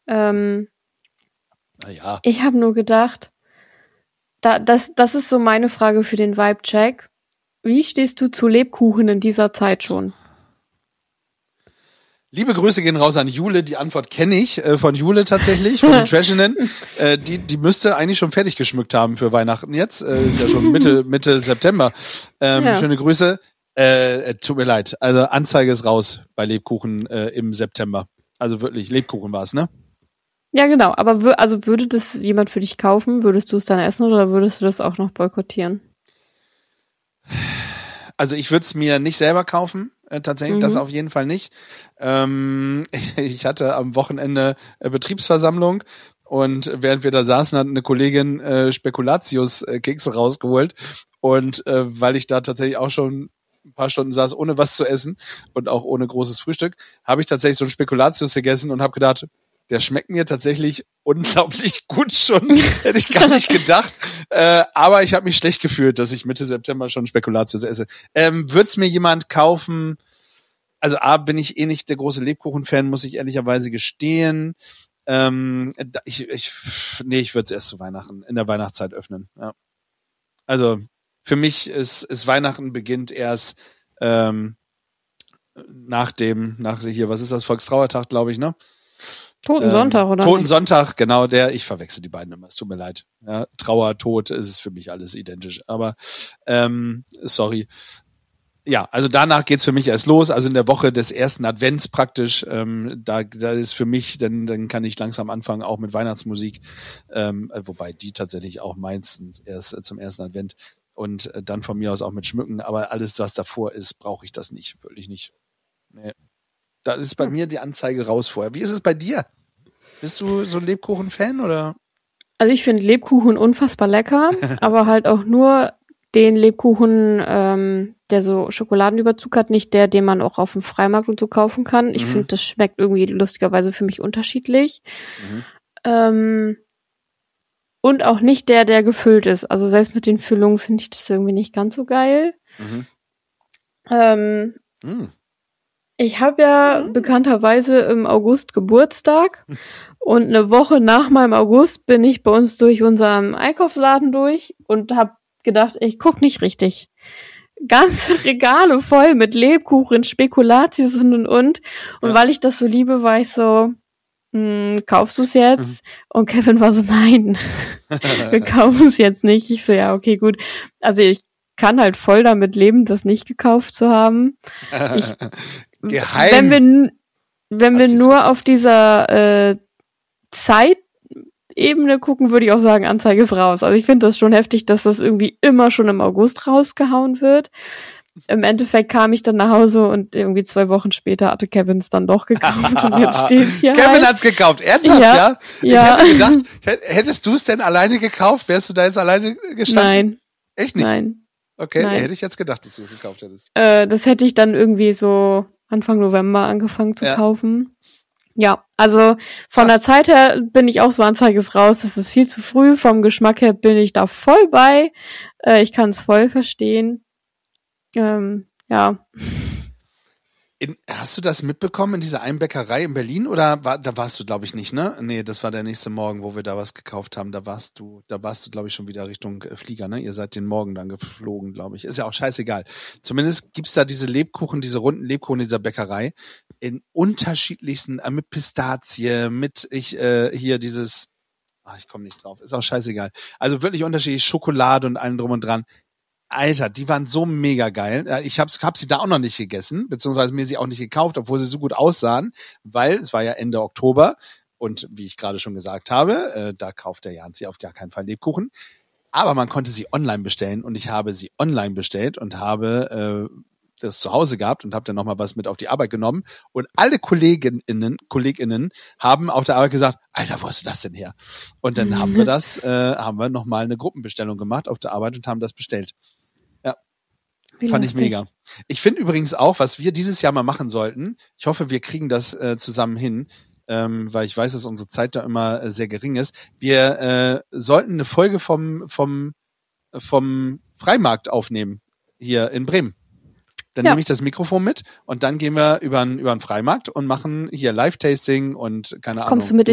Naja. Ich habe nur gedacht, das ist so meine Frage für den Vibe-Check. Wie stehst du zu Lebkuchen in dieser Zeit schon? Liebe Grüße gehen raus an Jule, die Antwort kenne ich von Jule tatsächlich, von den Trashinen. Die müsste eigentlich schon fertig geschmückt haben für Weihnachten jetzt. Ist ja schon Mitte September. Ja. Schöne Grüße. Tut mir leid. Also Anzeige ist raus bei Lebkuchen im September. Also wirklich, Lebkuchen war es, ne? Ja, genau. Aber würde das jemand für dich kaufen? Würdest du es dann essen oder würdest du das auch noch boykottieren? Also ich würde es mir nicht selber kaufen, tatsächlich, das auf jeden Fall nicht. Ich hatte am Wochenende Betriebsversammlung und während wir da saßen, hat eine Kollegin Spekulatius-Kekse rausgeholt und weil ich da tatsächlich auch schon ein paar Stunden saß, ohne was zu essen und auch ohne großes Frühstück, habe ich tatsächlich so einen Spekulatius gegessen und habe gedacht, der schmeckt mir tatsächlich unglaublich gut schon. Hätte ich gar nicht gedacht. Aber ich habe mich schlecht gefühlt, dass ich Mitte September schon Spekulatius esse. Würd's mir jemand kaufen? Also A, bin ich eh nicht der große Lebkuchen-Fan, muss ich ehrlicherweise gestehen. Ich würde es erst zu Weihnachten, in der Weihnachtszeit öffnen. Ja. Also für mich ist Weihnachten beginnt erst nach hier, was ist das, Volkstrauertag, glaube ich, ne? Totensonntag, oder? Totensonntag, genau, ich verwechsel die beiden immer, es tut mir leid. Ja, Trauer, Tod, es ist für mich alles identisch. Aber sorry. Ja, also danach geht's für mich erst los, also in der Woche des ersten Advents praktisch, da ist für mich, dann kann ich langsam anfangen, auch mit Weihnachtsmusik, wobei die tatsächlich auch meistens erst zum ersten Advent und dann von mir aus auch mit Schmücken, aber alles, was davor ist, brauche ich das nicht, wirklich nicht. Nee. Da ist bei mir die Anzeige raus vorher. Wie ist es bei dir? Bist du so ein Lebkuchen-Fan oder? Also ich finde Lebkuchen unfassbar lecker, aber halt auch nur den Lebkuchen, der so Schokoladenüberzug hat, nicht der, den man auch auf dem Freimarkt und so kaufen kann. Ich finde, das schmeckt irgendwie lustigerweise für mich unterschiedlich. Und auch nicht der gefüllt ist. Also selbst mit den Füllungen finde ich das irgendwie nicht ganz so geil. Ich habe ja bekannterweise im August Geburtstag und eine Woche nach meinem August bin ich bei uns durch unseren Einkaufsladen durch und habe gedacht, ich guck nicht richtig. Ganze Regale voll mit Lebkuchen, Spekulatius und weil ich das so liebe, war ich so, kaufst du es jetzt? Und Kevin war so, nein, wir kaufen es jetzt nicht. Ich so, ja, okay, gut. Also ich kann halt voll damit leben, das nicht gekauft zu haben. Geheim. Wenn wir nur auf dieser Zeitebene gucken, würde ich auch sagen, Anzeige ist raus. Also ich finde das schon heftig, dass das irgendwie immer schon im August rausgehauen wird. Im Endeffekt kam ich dann nach Hause und irgendwie 2 Wochen später hatte Kevin es dann doch gekauft und jetzt steht's hier Kevin halt. hat's gekauft, ernsthaft, ja? Ja. Ich hätte gedacht, hättest du es denn alleine gekauft? Wärst du da jetzt alleine gestanden? Nein. Echt nicht? Nein. Okay, Nein. hätte ich jetzt gedacht, dass du es gekauft hättest. Das hätte ich dann irgendwie so Anfang November angefangen zu kaufen. Ja, also von der Zeit her bin ich auch so, Anzeige ist raus, das ist viel zu früh. Vom Geschmack her bin ich da voll bei. Ich kann es voll verstehen. Ja. Hast du das mitbekommen in dieser einen Bäckerei in Berlin oder da warst du, glaube ich, nicht, ne? Nee, das war der nächste Morgen, wo wir da was gekauft haben. Da warst du, glaube ich, schon wieder Richtung Flieger, ne? Ihr seid den Morgen dann geflogen, glaube ich. Ist ja auch scheißegal. Zumindest gibt's da diese Lebkuchen, diese runden Lebkuchen in dieser Bäckerei in unterschiedlichsten, mit Pistazie, mit hier dieses, ich komme nicht drauf, ist auch scheißegal. Also wirklich unterschiedlich, Schokolade und allem drum und dran. Alter, die waren so mega geil. Ich hab sie da auch noch nicht gegessen, beziehungsweise mir sie auch nicht gekauft, obwohl sie so gut aussahen, weil es war ja Ende Oktober und wie ich gerade schon gesagt habe, da kauft der Janzi auf gar keinen Fall Lebkuchen. Aber man konnte sie online bestellen und ich habe sie online bestellt und habe das zu Hause gehabt und habe dann nochmal was mit auf die Arbeit genommen und alle KollegInnen haben auf der Arbeit gesagt, Alter, wo hast du das denn her? Und dann haben wir nochmal eine Gruppenbestellung gemacht auf der Arbeit und haben das bestellt. Fand ich mega. Ich finde übrigens auch, was wir dieses Jahr mal machen sollten, ich hoffe, wir kriegen das zusammen hin, weil ich weiß, dass unsere Zeit da immer sehr gering ist. Wir sollten eine Folge vom Freimarkt aufnehmen, hier in Bremen. Dann nehme ich das Mikrofon mit und dann gehen wir über den Freimarkt und machen hier Live-Tasting und keine Ahnung. Kommst du mit